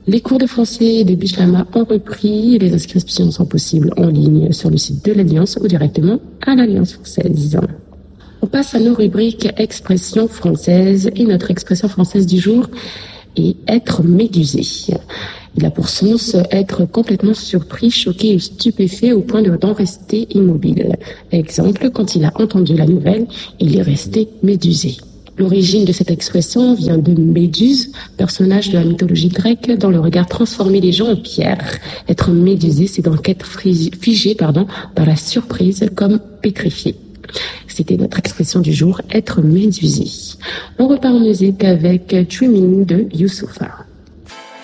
Les cours de français de Bijlama ont repris. Les inscriptions sont possibles en ligne sur le site de l'Alliance ou directement à l'Alliance française. On passe à nos rubriques expressions françaises et notre expression française du jour est être médusé. Il a pour sens être complètement surpris, choqué et stupéfait au point d'en rester immobile. Exemple, quand il a entendu la nouvelle, il est resté médusé. L'origine de cette expression vient de Méduse, personnage de la mythologie grecque dont le regard transformait les gens en pierre. Être médusé, c'est donc être figé dans la surprise comme pétrifié. C'était notre expression du jour, être médusé. On repart en musique avec Dreaming de Youssoupha.